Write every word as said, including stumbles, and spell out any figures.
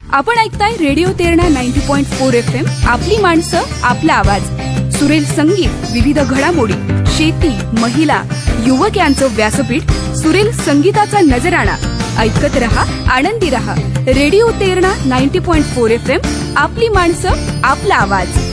आपण ऐकताय रेडिओ तेरणा नव्वद पॉइंट चार एफ एम. आपली माणसं, आपला आवाज. सुरेल संगीत, विविध घडामोडी, शेती, महिला, युवक यांचं व्यासपीठ. सुरेल संगीताचा नजराणा. ऐकत रहा, आनंदी रहा. रेडिओ तेरणा नव्वद पॉइंट चार एफ एम. आपली माणसं, आपला आवाज.